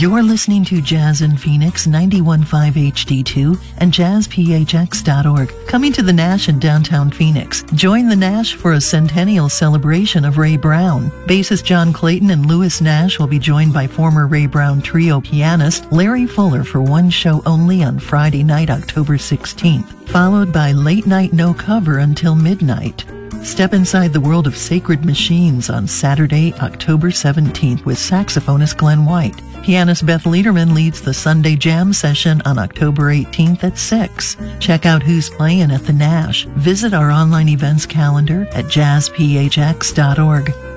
You're listening to Jazz in Phoenix 91.5 HD2 and jazzphx.org. Coming to the Nash in downtown Phoenix. Join the Nash for a centennial celebration of Ray Brown. Bassist John Clayton and Louis Nash will be joined by former Ray Brown trio pianist Larry Fuller for one show only on Friday night, October 16th, followed by late night no cover until midnight. Step inside the world of Sacred Machines on Saturday, October 17th with saxophonist Glenn White. Pianist Beth Lederman leads the Sunday Jam session on October 18th at 6. Check out who's playing at the Nash. Visit our online events calendar at jazzphx.org.